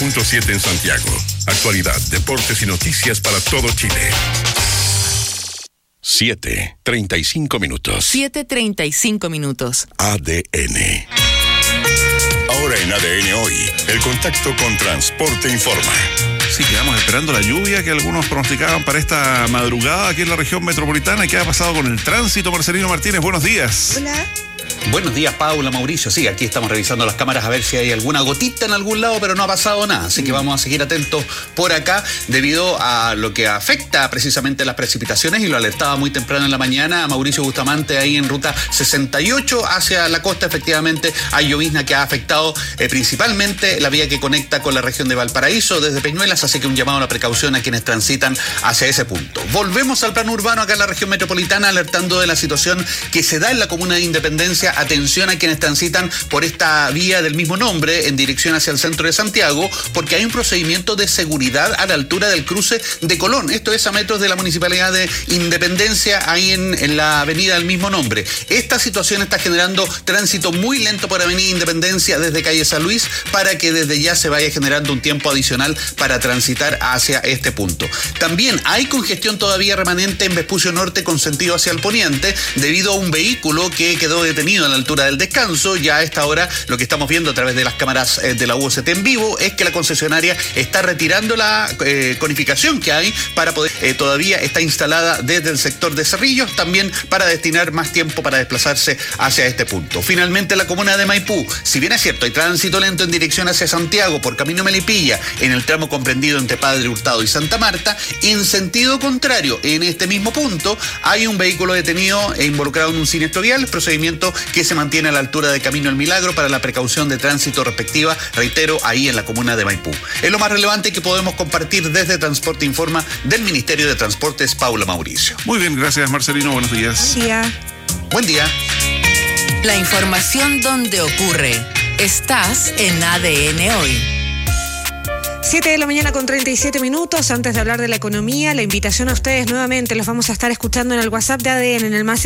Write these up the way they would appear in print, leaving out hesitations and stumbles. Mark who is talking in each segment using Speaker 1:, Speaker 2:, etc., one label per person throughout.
Speaker 1: 99.7 en Santiago. Actualidad, deportes y noticias para todo Chile. 7:35 minutos.
Speaker 2: 7:35 minutos.
Speaker 1: ADN. Ahora en ADN Hoy, el contacto con Transporte Informa.
Speaker 3: Sí, quedamos esperando la lluvia que algunos pronosticaban para esta madrugada aquí en la región metropolitana. ¿Qué ha pasado con el tránsito? Marcelino Martínez, buenos días.
Speaker 4: Hola.
Speaker 5: Buenos días, Paula, Mauricio. Sí, aquí estamos revisando las cámaras a ver si hay alguna gotita en algún lado, pero no ha pasado nada. Así que vamos a seguir atentos por acá debido a lo que afecta precisamente las precipitaciones, y lo alertaba muy temprano en la mañana a Mauricio Bustamante ahí en ruta 68 hacia la costa. Efectivamente, hay llovizna que ha afectado principalmente la vía que conecta con la región de Valparaíso desde Peñuelas, así que un llamado a la precaución a quienes transitan hacia ese punto. Volvemos al plano urbano acá en la región metropolitana, alertando de la situación que se da en la comuna de Independencia. Atención a quienes transitan por esta vía del mismo nombre en dirección hacia el centro de Santiago, porque hay un procedimiento de seguridad a la altura del cruce de Colón. Esto es a metros de la municipalidad de Independencia, ahí en la avenida del mismo nombre. Esta situación está generando tránsito muy lento por avenida Independencia desde calle San Luis, para que desde ya se vaya generando un tiempo adicional para transitar hacia este punto. También hay congestión todavía remanente en Vespucio Norte con sentido hacia el poniente, debido a un vehículo que quedó detenido a la altura del Descanso. Ya a esta hora lo que estamos viendo a través de las cámaras de la UOCT en vivo es que la concesionaria está retirando la conificación que hay para poder, todavía está instalada desde el sector de Cerrillos, también para destinar más tiempo para desplazarse hacia este punto. Finalmente, la comuna de Maipú, si bien es cierto hay tránsito lento en dirección hacia Santiago por camino Melipilla en el tramo comprendido entre Padre Hurtado y Santa Marta, en sentido contrario, en este mismo punto hay un vehículo detenido e involucrado en un siniestro vial, procedimiento que se mantiene a la altura de Camino El Milagro para la precaución de tránsito respectiva, reitero, ahí en la comuna de Maipú. Es lo más relevante que podemos compartir desde Transporte Informa del Ministerio de Transportes, Paula Mauricio.
Speaker 3: Muy bien, gracias Marcelino, buenos días.
Speaker 4: Buen día.
Speaker 5: Buen día.
Speaker 2: La información donde ocurre. Estás en ADN Hoy.
Speaker 4: 7:37 Antes de hablar de la economía, la invitación a ustedes nuevamente, los vamos a estar escuchando en el WhatsApp de ADN, en el más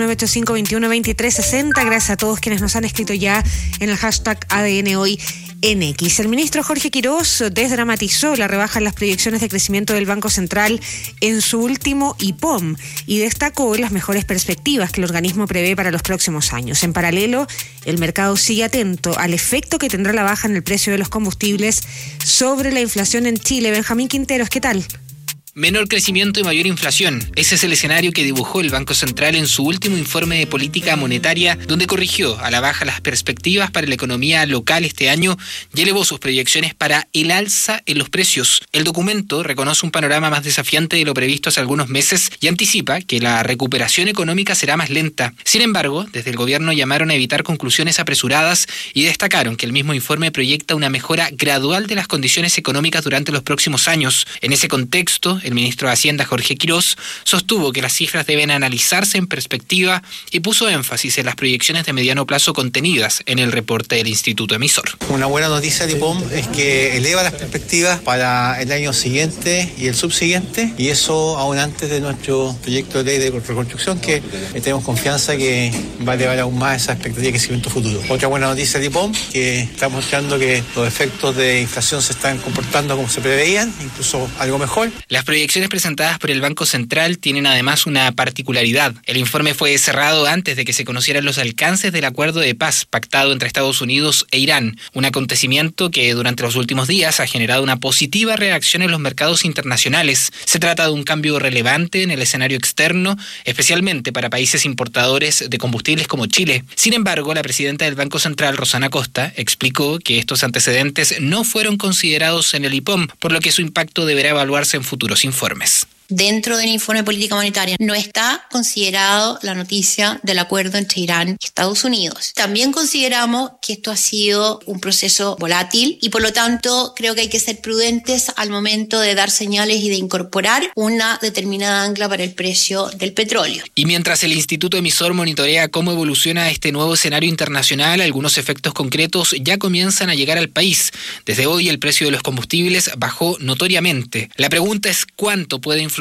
Speaker 4: 569-8521-2360. Gracias a todos quienes nos han escrito ya en el hashtag ADN Hoy en X. El ministro Jorge Quirós desdramatizó la rebaja en las proyecciones de crecimiento del Banco Central en su último IPOM y destacó las mejores perspectivas que el organismo prevé para los próximos años. En paralelo, el mercado sigue atento al efecto que tendrá la baja en el precio de los combustibles sobre la inflación en Chile. Benjamín Quinteros, ¿qué tal?
Speaker 6: Menor crecimiento y mayor inflación. Ese es el escenario que dibujó el Banco Central en su último informe de política monetaria, donde corrigió a la baja las perspectivas para la economía local este año y elevó sus proyecciones para el alza en los precios. El documento reconoce un panorama más desafiante de lo previsto hace algunos meses y anticipa que la recuperación económica será más lenta. Sin embargo, desde el gobierno llamaron a evitar conclusiones apresuradas y destacaron que el mismo informe proyecta una mejora gradual de las condiciones económicas durante los próximos años. En ese contexto, el ministro de Hacienda, Jorge Quirós, sostuvo que las cifras deben analizarse en perspectiva y puso énfasis en las proyecciones de mediano plazo contenidas en el reporte del instituto emisor.
Speaker 7: Una buena noticia de IPOM es que eleva las perspectivas para el año siguiente y el subsiguiente, y eso aún antes de nuestro proyecto de ley de reconstrucción, que tenemos confianza que va a elevar aún más esa expectativa de crecimiento futuro. Otra buena noticia de IPOM, que está mostrando que los efectos de inflación se están comportando como se preveían, incluso algo mejor.
Speaker 6: Las proyecciones presentadas por el Banco Central tienen además una particularidad. El informe fue cerrado antes de que se conocieran los alcances del acuerdo de paz pactado entre Estados Unidos e Irán, un acontecimiento que durante los últimos días ha generado una positiva reacción en los mercados internacionales. Se trata de un cambio relevante en el escenario externo, especialmente para países importadores de combustibles como Chile. Sin embargo, la presidenta del Banco Central, Rosana Costa, explicó que estos antecedentes no fueron considerados en el IPOM, por lo que su impacto deberá evaluarse en futuros informes.
Speaker 8: Dentro del informe de política monetaria no está considerado la noticia del acuerdo entre Irán y Estados Unidos. También consideramos que esto ha sido un proceso volátil y por lo tanto creo que hay que ser prudentes al momento de dar señales y de incorporar una determinada ancla para el precio del petróleo.
Speaker 6: Y mientras el instituto emisor monitorea cómo evoluciona este nuevo escenario internacional, algunos efectos concretos ya comienzan a llegar al país. Desde hoy el precio de los combustibles bajó notoriamente. La pregunta es cuánto puede influir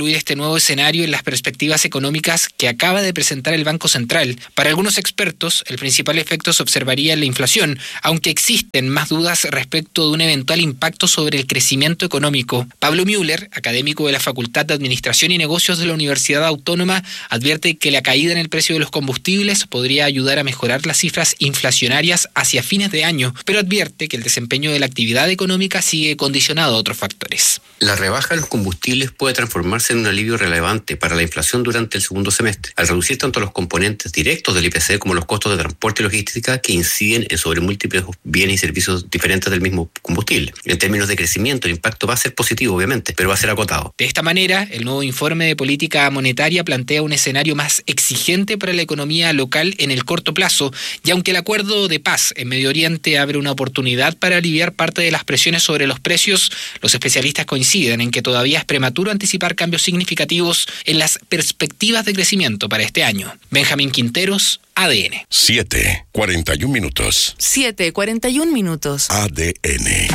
Speaker 6: influir este nuevo escenario en las perspectivas económicas que acaba de presentar el Banco Central. Para algunos expertos, el principal efecto se observaría en la inflación, aunque existen más dudas respecto de un eventual impacto sobre el crecimiento económico. Pablo Müller, académico de la Facultad de Administración y Negocios de la Universidad Autónoma, advierte que la caída en el precio de los combustibles podría ayudar a mejorar las cifras inflacionarias hacia fines de año, pero advierte que el desempeño de la actividad económica sigue condicionado a otros factores.
Speaker 9: La rebaja de los combustibles puede transformarse en un alivio relevante para la inflación durante el segundo semestre, al reducir tanto los componentes directos del IPC como los costos de transporte y logística que inciden sobre múltiples bienes y servicios diferentes del mismo combustible. En términos de crecimiento, el impacto va a ser positivo, obviamente, pero va a ser acotado.
Speaker 6: De esta manera, el nuevo informe de política monetaria plantea un escenario más exigente para la economía local en el corto plazo, y aunque el acuerdo de paz en Medio Oriente abre una oportunidad para aliviar parte de las presiones sobre los precios, los especialistas coinciden en que todavía es prematuro anticipar cambios significativos en las perspectivas de crecimiento para este año. Benjamín Quinteros, ADN.
Speaker 1: 7:41.
Speaker 2: 7:41.
Speaker 1: ADN.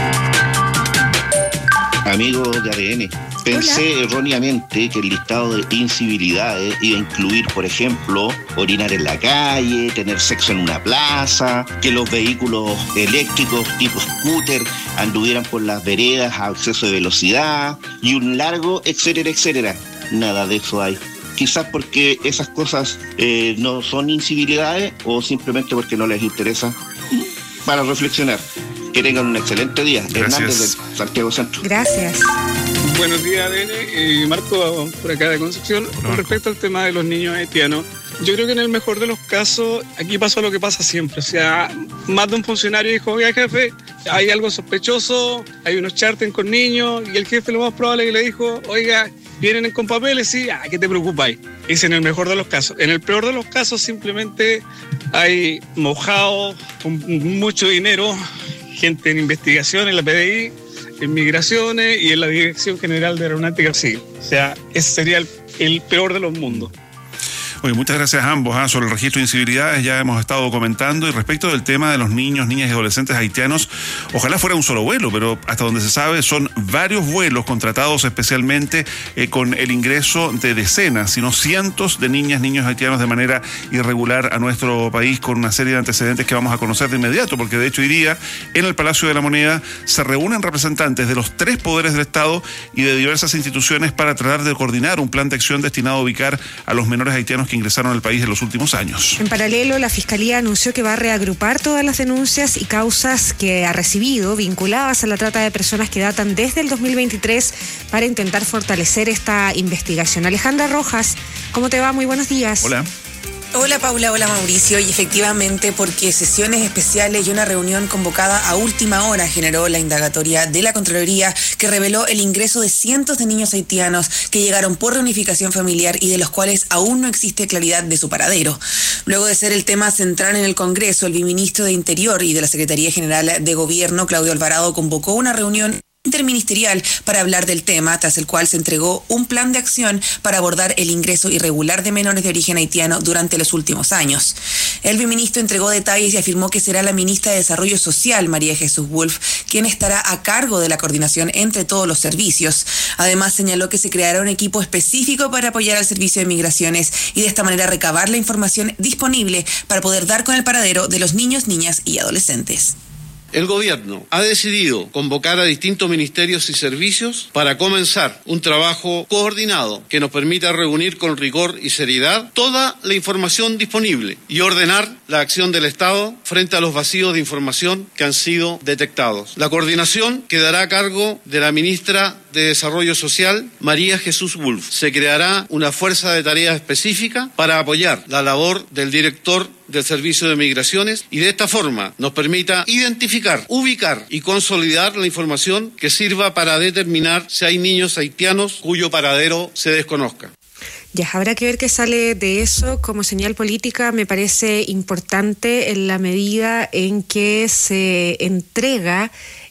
Speaker 10: Amigos de ADN, pensé erróneamente que el listado de incivilidades iba a incluir, por ejemplo, orinar en la calle, tener sexo en una plaza, que los vehículos eléctricos tipo scooter anduvieran por las veredas a exceso de velocidad y un largo etcétera, etcétera. Nada de eso hay. Quizás porque esas cosas no son incivilidades o simplemente porque no les interesa. Para reflexionar. Que tengan un excelente día.
Speaker 3: Gracias.
Speaker 10: Hernández de Santiago Centro.
Speaker 4: Gracias.
Speaker 11: Buenos días, ADN. Marco, por acá de Concepción. Con respecto al tema de los niños haitianos, yo creo que en el mejor de los casos, aquí pasó lo que pasa siempre. O sea, más de un funcionario dijo, oiga, jefe, hay algo sospechoso, hay unos charters con niños, y el jefe lo más probable que le dijo, oiga, vienen con papeles, sí, ¿qué te preocupáis? Es en el mejor de los casos. En el peor de los casos simplemente hay mojados con mucho dinero, gente en investigación, en la PDI, en migraciones y en la Dirección General de Aeronáutica Civil. O sea, ese sería el peor de los mundos.
Speaker 3: Oye, muchas gracias a ambos. Sobre el registro de incivilidades ya hemos estado comentando, y respecto del tema de los niños, niñas y adolescentes haitianos, ojalá fuera un solo vuelo, pero hasta donde se sabe son varios vuelos contratados especialmente con el ingreso de decenas, sino cientos de niñas, niños haitianos de manera irregular a nuestro país, con una serie de antecedentes que vamos a conocer de inmediato, porque de hecho hoy día en el Palacio de la Moneda se reúnen representantes de los 3 poderes del Estado y de diversas instituciones para tratar de coordinar un plan de acción destinado a ubicar a los menores haitianos que ingresaron al país en los últimos años.
Speaker 4: En paralelo, la Fiscalía anunció que va a reagrupar todas las denuncias y causas que ha recibido vinculadas a la trata de personas que datan desde el 2023 para intentar fortalecer esta investigación. Alejandra Rojas, ¿cómo te va? Muy buenos días.
Speaker 3: Hola.
Speaker 12: Hola Paula, hola Mauricio, y efectivamente porque sesiones especiales y una reunión convocada a última hora generó la indagatoria de la Contraloría que reveló el ingreso de cientos de niños haitianos que llegaron por reunificación familiar y de los cuales aún no existe claridad de su paradero. Luego de ser el tema central en el Congreso, el viceministro de Interior y de la Secretaría General de Gobierno, Claudio Alvarado, convocó una reunión interministerial para hablar del tema, tras el cual se entregó un plan de acción para abordar el ingreso irregular de menores de origen haitiano durante los últimos años. El viceministro entregó detalles y afirmó que será la ministra de Desarrollo Social, María Jesús Wolf, quien estará a cargo de la coordinación entre todos los servicios. Además, señaló que se creará un equipo específico para apoyar al Servicio de Migraciones y de esta manera recabar la información disponible para poder dar con el paradero de los niños, niñas y adolescentes.
Speaker 13: El gobierno ha decidido convocar a distintos ministerios y servicios para comenzar un trabajo coordinado que nos permita reunir con rigor y seriedad toda la información disponible y ordenar la acción del Estado frente a los vacíos de información que han sido detectados. La coordinación quedará a cargo de la ministra de Desarrollo Social, María Jesús Wolf. Se creará una fuerza de tarea específica para apoyar la labor del director del Servicio de Migraciones y de esta forma nos permita identificar, ubicar y consolidar la información que sirva para determinar si hay niños haitianos cuyo paradero se desconozca.
Speaker 4: Ya, habrá que ver qué sale de eso. Como señal política me parece importante en la medida en que se entrega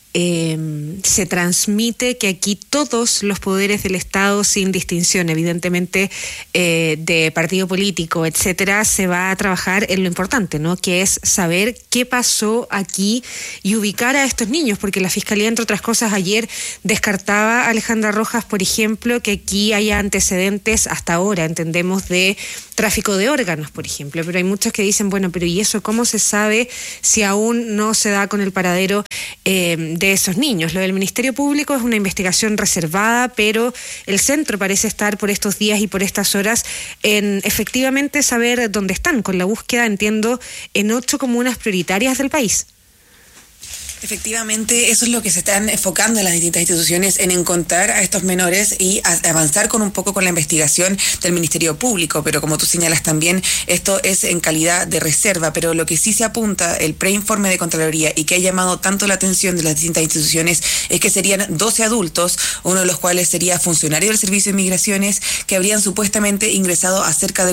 Speaker 4: se transmite que aquí todos los poderes del Estado, sin distinción, evidentemente, de partido político, etcétera, se va a trabajar en lo importante, ¿no? Que es saber qué pasó aquí y ubicar a estos niños, porque la Fiscalía, entre otras cosas, ayer descartaba a Alejandra Rojas, por ejemplo, que aquí haya antecedentes hasta ahora, entendemos, de tráfico de órganos, por ejemplo, pero hay muchos que dicen, bueno, pero ¿y eso cómo se sabe si aún no se da con el paradero de esos niños? Lo del Ministerio Público es una investigación reservada, pero el centro parece estar por estos días y por estas horas en efectivamente saber dónde están, con la búsqueda, entiendo, en 8 comunas prioritarias del país.
Speaker 12: Efectivamente, eso es lo que se están enfocando en las distintas instituciones, en encontrar a estos menores y avanzar un poco con la investigación del Ministerio Público, pero como tú señalas también, esto es en calidad de reserva, pero lo que sí se apunta, el preinforme de Contraloría y que ha llamado tanto la atención de las distintas instituciones, es que serían 12 adultos, uno de los cuales sería funcionario del Servicio de Migraciones, que habrían supuestamente ingresado a cerca de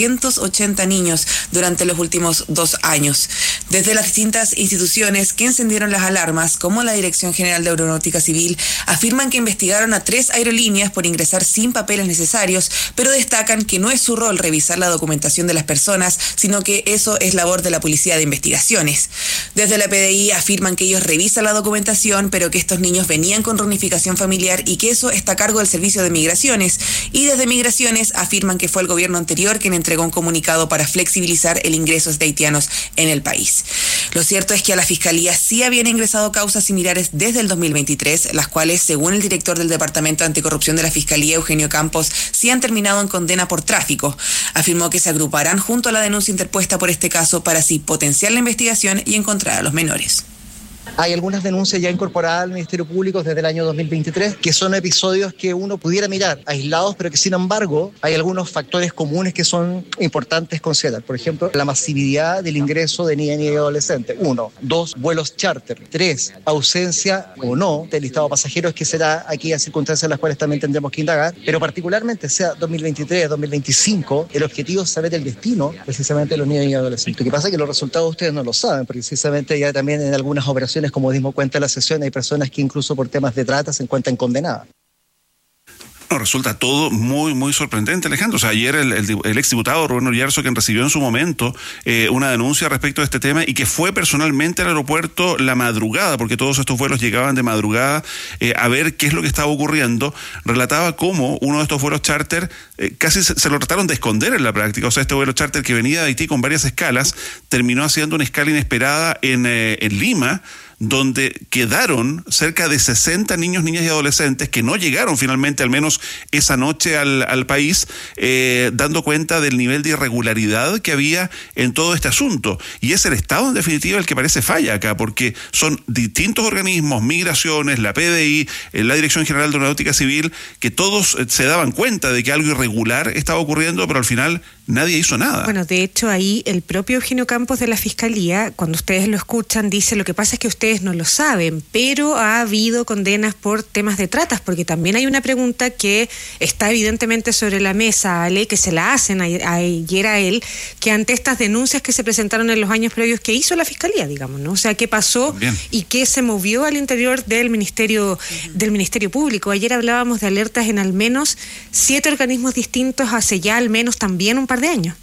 Speaker 12: 480 niños durante los últimos 2 años. Desde las distintas instituciones que encendieron las alarmas, como la Dirección General de Aeronáutica Civil, afirman que investigaron a 3 aerolíneas por ingresar sin papeles necesarios, pero destacan que no es su rol revisar la documentación de las personas, sino que eso es labor de la Policía de Investigaciones. Desde la PDI afirman que ellos revisan la documentación, pero que estos niños venían con reunificación familiar y que eso está a cargo del Servicio de Migraciones. Y desde Migraciones afirman que fue el gobierno anterior quien entregó un comunicado para flexibilizar el ingreso de haitianos en el país. Lo cierto es que a la Fiscalía sí habían ingresado causas similares desde el 2023, las cuales, según el director del Departamento Anticorrupción de la Fiscalía, Eugenio Campos, sí han terminado en condena por tráfico. Afirmó que se agruparán junto a la denuncia interpuesta por este caso para así potenciar la investigación y encontrar a los menores.
Speaker 14: Hay algunas denuncias ya incorporadas al Ministerio Público desde el año 2023, que son episodios que uno pudiera mirar aislados, pero que sin embargo hay algunos factores comunes que son importantes considerar. Por ejemplo, la masividad del ingreso de niñas y adolescentes. 1. 2. Vuelos charter. 3. Ausencia o no del listado de pasajeros, que será aquellas circunstancias en las cuales también tendremos que indagar, pero particularmente sea 2023, 2025, el objetivo es saber el destino precisamente de los niños y adolescentes. Lo que pasa es que los resultados ustedes no lo saben, precisamente ya también en algunas operaciones, como dimos cuenta en la sesión, hay personas que incluso por temas de trata se encuentran condenadas.
Speaker 3: No, resulta todo muy, muy sorprendente, Alejandro. O sea, ayer el exdiputado Rubén Ollarzo, quien recibió en su momento una denuncia respecto a este tema y que fue personalmente al aeropuerto la madrugada, porque todos estos vuelos llegaban de madrugada a ver qué es lo que estaba ocurriendo, relataba cómo uno de estos vuelos charter casi se lo trataron de esconder en la práctica. O sea, este vuelo charter que venía de Haití con varias escalas terminó haciendo una escala inesperada en Lima, donde quedaron cerca de 60 niños, niñas y adolescentes que no llegaron finalmente, al menos esa noche, al país, dando cuenta del nivel de irregularidad que había en todo este asunto. Y es el Estado, en definitiva, el que parece falla acá, porque son distintos organismos, Migraciones, la PDI, la Dirección General de Aeronáutica Civil, que todos se daban cuenta de que algo irregular estaba ocurriendo, pero al final nadie hizo nada.
Speaker 4: Bueno, de hecho, ahí el propio Eugenio Campos de la Fiscalía, cuando ustedes lo escuchan, dice: lo que pasa es que ustedes no lo saben, pero ha habido condenas por temas de tratas, porque también hay una pregunta que está evidentemente sobre la mesa, Ale, que se la hacen ayer a él, que ante estas denuncias que se presentaron en los años previos, ¿qué hizo la Fiscalía, digamos, ¿no? O sea, ¿qué pasó y qué se movió al interior del Ministerio Público? Ayer hablábamos de alertas en al menos 7 organismos distintos hace ya al menos también un par de años.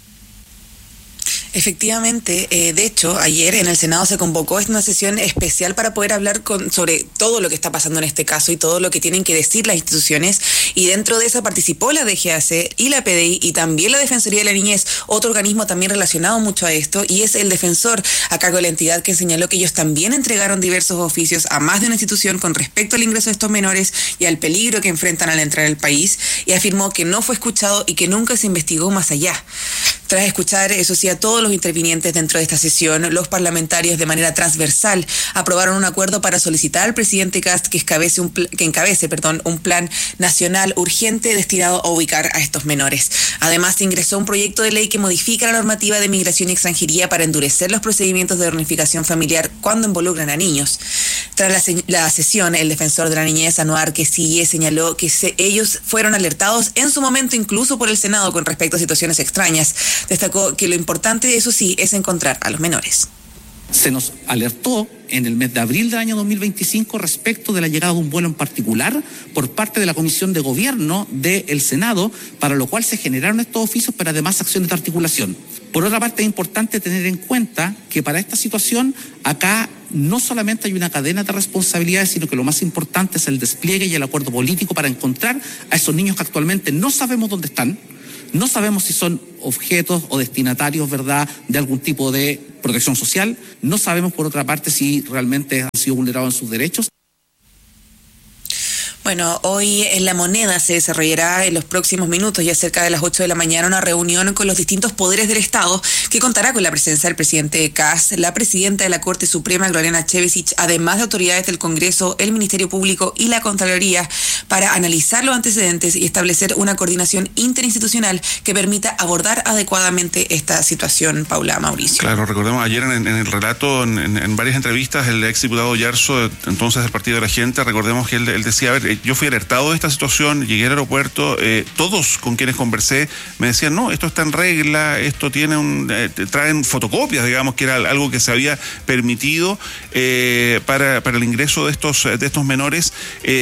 Speaker 12: Efectivamente, de hecho, ayer en el Senado se convocó una sesión especial para poder hablar sobre todo lo que está pasando en este caso y todo lo que tienen que decir las instituciones, y dentro de esa participó la DGAC y la PDI y también la Defensoría de la Niñez, otro organismo también relacionado mucho a esto, y es el defensor a cargo de la entidad, que señaló que ellos también entregaron diversos oficios a más de una institución con respecto al ingreso de estos menores y al peligro que enfrentan al entrar al país, y afirmó que no fue escuchado y que nunca se investigó más allá. Tras escuchar, eso sí, a todos los intervinientes dentro de esta sesión, los parlamentarios de manera transversal aprobaron un acuerdo para solicitar al presidente Kast que encabece un plan nacional urgente destinado a ubicar a estos menores. Además, se ingresó un proyecto de ley que modifica la normativa de migración y extranjería para endurecer los procedimientos de reunificación familiar cuando involucran a niños. Tras la sesión, el defensor de la niñez, Anuar Quesille, señaló que ellos fueron alertados en su momento incluso por el Senado con respecto a situaciones extrañas. Destacó que lo importante, eso sí, es encontrar a los menores.
Speaker 15: Se nos alertó en el mes de abril del año 2025 respecto de la llegada de un vuelo en particular por parte de la Comisión de Gobierno del Senado, para lo cual se generaron estos oficios, pero además acciones de articulación. Por otra parte, es importante tener en cuenta que para esta situación acá no solamente hay una cadena de responsabilidades, sino que lo más importante es el despliegue y el acuerdo político para encontrar a esos niños que actualmente no sabemos dónde están. No sabemos si son objetos o destinatarios, ¿verdad?, de algún tipo de protección social. No sabemos, por otra parte, si realmente han sido vulnerados en sus derechos.
Speaker 12: Bueno, hoy en La Moneda se desarrollará en los próximos minutos, ya cerca de las 8 de la mañana, una reunión con los distintos poderes del Estado que contará con la presencia del presidente Kast, la presidenta de la Corte Suprema, Gloriana Chevesic, además de autoridades del Congreso, el Ministerio Público y la Contraloría, para analizar los antecedentes y establecer una coordinación interinstitucional que permita abordar adecuadamente esta situación. Paula, Mauricio.
Speaker 3: Claro, recordemos ayer en el relato, en varias entrevistas, el exdiputado Yarzo, entonces del Partido de la Gente, recordemos que él decía, a ver, yo fui alertado de esta situación, llegué al aeropuerto, todos con quienes conversé me decían, no, esto está en regla, esto tiene traen fotocopias, digamos, que era algo que se había permitido para el ingreso de estos menores,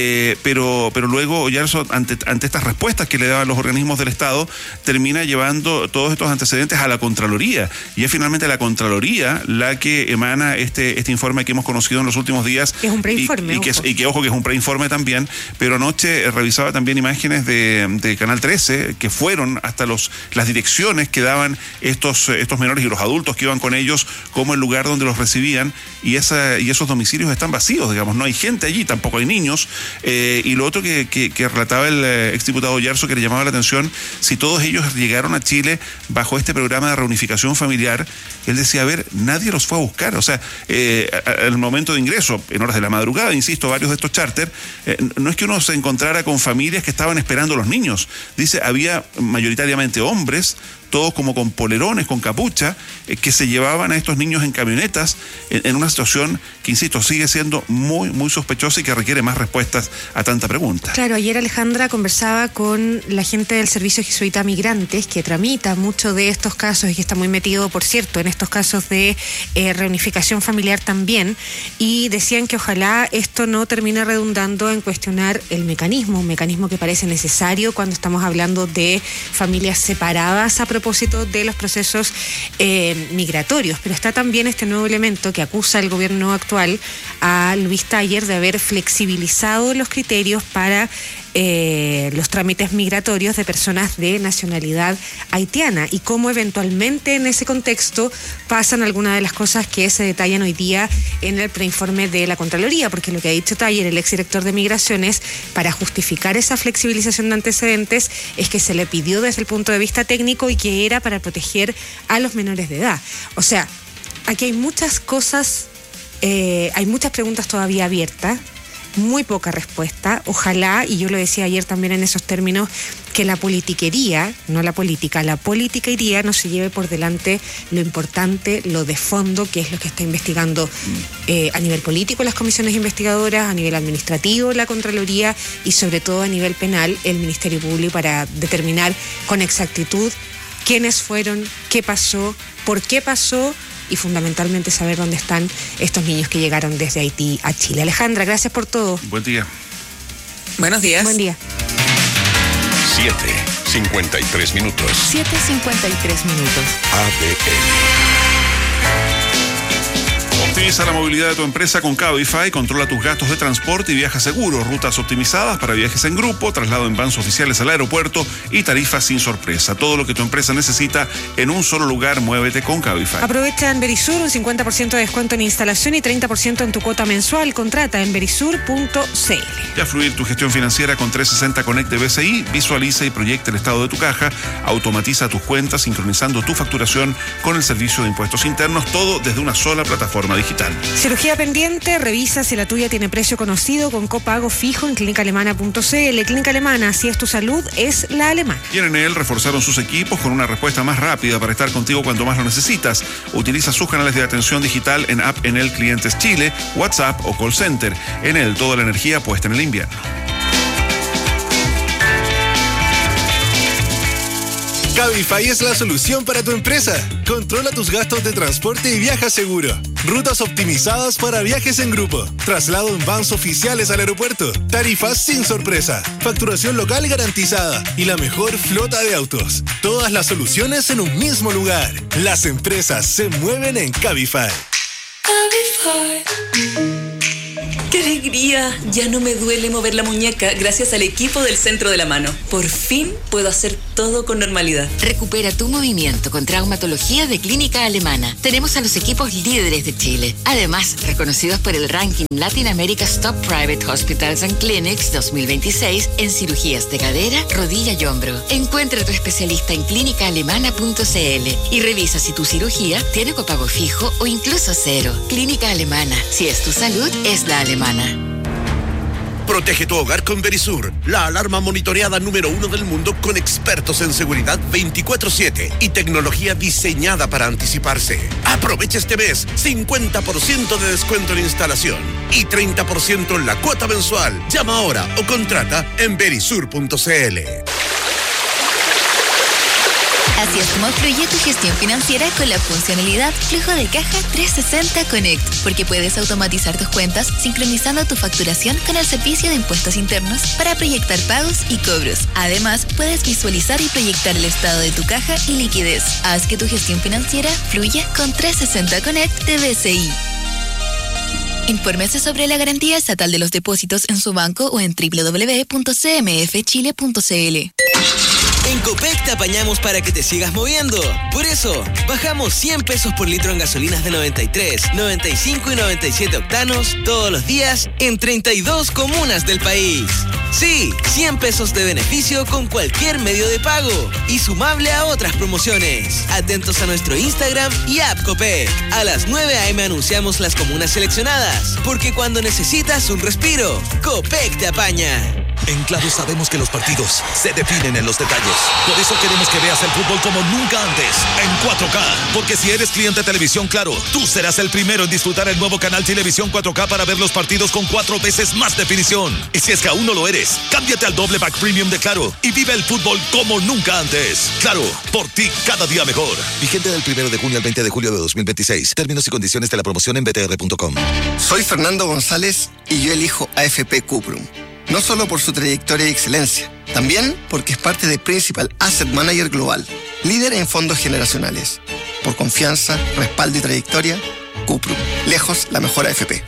Speaker 3: pero luego Oyarzo, ante estas respuestas que le daban los organismos del Estado, termina llevando todos estos antecedentes a la Contraloría, y es finalmente la Contraloría la que emana este informe que hemos conocido en los últimos días.
Speaker 4: Que es un preinforme.
Speaker 3: Y que ojo, que es un preinforme también, pero anoche revisaba también imágenes de Canal 13 que fueron hasta las direcciones que daban estos menores y los adultos que iban con ellos como el lugar donde los recibían, y esos domicilios están vacíos, digamos, no hay gente allí, tampoco hay niños, y lo otro que relataba el exdiputado Yarzo, que le llamaba la atención, si todos ellos llegaron a Chile bajo este programa de reunificación familiar, él decía, a ver, nadie los fue a buscar, o sea, al momento de ingreso, en horas de la madrugada, insisto, varios de estos charters, no es que uno se encontrara con familias que estaban esperando a los niños, dice, había mayoritariamente hombres, todos como con polerones, con capucha, que se llevaban a estos niños en camionetas en una situación que, insisto, sigue siendo muy, muy sospechosa y que requiere más respuestas a tanta pregunta.
Speaker 4: Claro, ayer Alejandra conversaba con la gente del Servicio Jesuita Migrantes, que tramita mucho de estos casos y que está muy metido, por cierto, en estos casos de reunificación familiar también, y decían que ojalá esto no termine redundando en cuestionar el mecanismo, un mecanismo que parece necesario cuando estamos hablando de familias separadas a propósito de los procesos migratorios, pero está también este nuevo elemento que acusa al gobierno actual a Luis Taller de haber flexibilizado los criterios para los trámites migratorios de personas de nacionalidad haitiana, y cómo eventualmente en ese contexto pasan algunas de las cosas que se detallan hoy día en el preinforme de la Contraloría, porque lo que ha dicho Taller, el exdirector de Migraciones, para justificar esa flexibilización de antecedentes es que se le pidió desde el punto de vista técnico y que era para proteger a los menores de edad. O sea, aquí hay muchas cosas, hay muchas preguntas todavía abiertas, muy poca respuesta. Ojalá, y yo lo decía ayer también en esos términos, que la politiquería, no la política, la politiquería no se lleve por delante lo importante, lo de fondo, que es lo que está investigando a nivel político las comisiones investigadoras, a nivel administrativo la Contraloría y sobre todo a nivel penal el Ministerio Público, para determinar con exactitud quiénes fueron, qué pasó, por qué pasó, y fundamentalmente saber dónde están estos niños que llegaron desde Haití a Chile. Alejandra, gracias por todo.
Speaker 3: Buen día.
Speaker 12: Buenos días.
Speaker 4: Buen día.
Speaker 1: 7:53 minutos.
Speaker 2: 7:53 minutos.
Speaker 1: ADN.
Speaker 3: Optimiza la movilidad de tu empresa con Cabify, controla tus gastos de transporte y viaja seguro, rutas optimizadas para viajes en grupo, traslado en vans oficiales al aeropuerto y tarifas sin sorpresa. Todo lo que tu empresa necesita en un solo lugar, muévete con Cabify.
Speaker 4: Aprovecha en Verisur un 50% de descuento en instalación y 30% en tu cuota mensual. Contrata en verisur.cl.
Speaker 3: Ya fluir tu gestión financiera con 360 Connect de BCI, visualiza y proyecta el estado de tu caja, automatiza tus cuentas, sincronizando tu facturación con el servicio de impuestos internos, todo desde una sola plataforma digital.
Speaker 4: Cirugía pendiente, revisa si la tuya tiene precio conocido con copago fijo en clínicaalemana.cl. Clínica Alemana, si es tu salud, es la alemana.
Speaker 3: Y en Enel reforzaron sus equipos con una respuesta más rápida para estar contigo cuando más lo necesitas. Utiliza sus canales de atención digital en App Enel Clientes Chile, WhatsApp o Call Center. Enel, toda la energía puesta en el invierno.
Speaker 16: Cabify es la solución para tu empresa. Controla tus gastos de transporte y viaja seguro. Rutas optimizadas para viajes en grupo. Traslado en vans oficiales al aeropuerto. Tarifas sin sorpresa. Facturación local garantizada. Y la mejor flota de autos. Todas las soluciones en un mismo lugar. Las empresas se mueven en Cabify.
Speaker 17: ¡Qué alegría! Ya no me duele mover la muñeca gracias al equipo del Centro de la Mano. Por fin puedo hacer todo con normalidad.
Speaker 2: Recupera tu movimiento con traumatología de Clínica Alemana. Tenemos a los equipos líderes de Chile. Además, reconocidos por el ranking Latin America's Top Private Hospitals and Clinics 2026 en cirugías de cadera, rodilla y hombro. Encuentra a tu especialista en clínicaalemana.cl y revisa si tu cirugía tiene copago fijo o incluso cero. Clínica Alemana. Si es tu salud, es la alemana.
Speaker 18: Protege tu hogar con Verisur, la alarma monitoreada número 1 del mundo con expertos en seguridad 24/7 y tecnología diseñada para anticiparse. Aprovecha este mes 50% de descuento en instalación y 30% en la cuota mensual. Llama ahora o contrata en verisur.cl.
Speaker 19: Así es como fluye tu gestión financiera con la funcionalidad Flujo de Caja 360 Connect, porque puedes automatizar tus cuentas sincronizando tu facturación con el servicio de impuestos internos para proyectar pagos y cobros. Además, puedes visualizar y proyectar el estado de tu caja y liquidez. Haz que tu gestión financiera fluya con 360 Connect de BCI. Infórmese sobre la garantía estatal de los depósitos en su banco o en www.cmfchile.cl.
Speaker 20: En Copec te apañamos para que te sigas moviendo. Por eso, bajamos 100 pesos por litro en gasolinas de 93, 95 y 97 octanos todos los días en 32 comunas del país. Sí, 100 pesos de beneficio con cualquier medio de pago y sumable a otras promociones. Atentos a nuestro Instagram y app Copec. A las 9 a.m. anunciamos las comunas seleccionadas, porque cuando necesitas un respiro, Copec te apaña.
Speaker 21: En Claro sabemos que los partidos se definen en los detalles. Por eso queremos que veas el fútbol como nunca antes, en 4K. Porque si eres cliente de Televisión Claro, tú serás el primero en disfrutar el nuevo canal Televisión 4K para ver los partidos con 4 veces más definición. Y si es que aún no lo eres, cámbiate al doble pack premium de Claro y vive el fútbol como nunca antes. Claro, por ti cada día mejor. Vigente del 1 de junio al 20 de julio de 2026. Términos y condiciones de la promoción en btr.com.
Speaker 22: Soy Fernando González y yo elijo AFP Cuprum. No solo por su trayectoria y excelencia, también porque es parte de Principal Asset Manager Global, líder en fondos generacionales. Por confianza, respaldo y trayectoria, Cuprum, lejos la mejor AFP.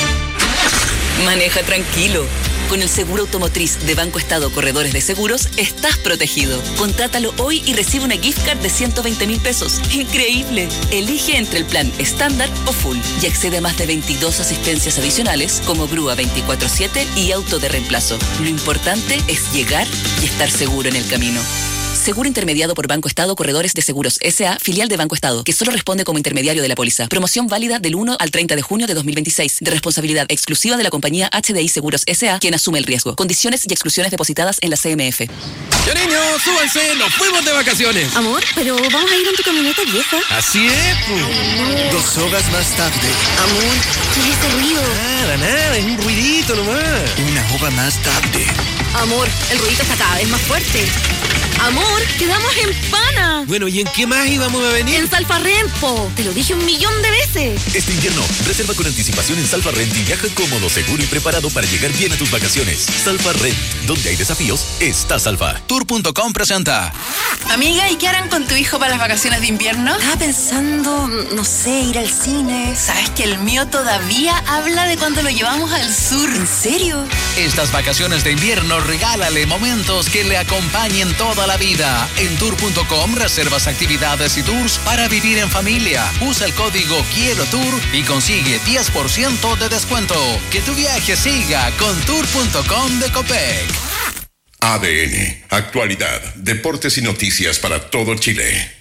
Speaker 17: Maneja tranquilo. Con el seguro automotriz de Banco Estado Corredores de Seguros, estás protegido. Contrátalo hoy y recibe una gift card de 120.000 pesos. ¡Increíble! Elige entre el plan estándar o full y accede a más de 22 asistencias adicionales como grúa 24/7 y auto de reemplazo. Lo importante es llegar y estar seguro en el camino. Seguro intermediado por Banco Estado Corredores de Seguros S.A., filial de Banco Estado, que solo responde como intermediario de la póliza. Promoción válida del 1 al 30 de junio de 2026, de responsabilidad exclusiva de la compañía HDI Seguros S.A., quien asume el riesgo. Condiciones y exclusiones depositadas en la CMF.
Speaker 23: ¡Ya niños, súbanse! ¡Nos fuimos de vacaciones!
Speaker 19: Amor, pero vamos a ir en tu camioneta vieja.
Speaker 23: Así es, pues.
Speaker 22: 2 horas más tarde.
Speaker 19: Amor, ¿qué es ese ruido?
Speaker 23: Nada, es un ruidito nomás.
Speaker 22: 1 hora más tarde.
Speaker 19: Amor, el ruidito está cada vez más fuerte. Amor, quedamos en Pana.
Speaker 23: Bueno, ¿y en qué más íbamos a venir?
Speaker 19: En Salfarrent, po. Te lo dije 1.000.000 de veces.
Speaker 21: Este invierno, reserva con anticipación en Salfarrent y viaja cómodo, seguro y preparado para llegar bien a tus vacaciones. Salfarrent, donde hay desafíos, está Salfa.
Speaker 24: Tour.com presenta.
Speaker 19: Amiga, ¿y qué harán con tu hijo para las vacaciones de invierno? Estaba pensando, no sé, ir al cine. ¿Sabes que el mío todavía habla de cuando lo llevamos al sur? ¿En serio?
Speaker 24: Estas vacaciones de invierno, regálale momentos que le acompañen toda la vida. En Tour.com reservas actividades y tours para vivir en familia. Usa el código Quiero Tour y consigue 10% de descuento. Que tu viaje siga con Tour.com de Copec.
Speaker 1: ADN, actualidad, deportes y noticias para todo Chile.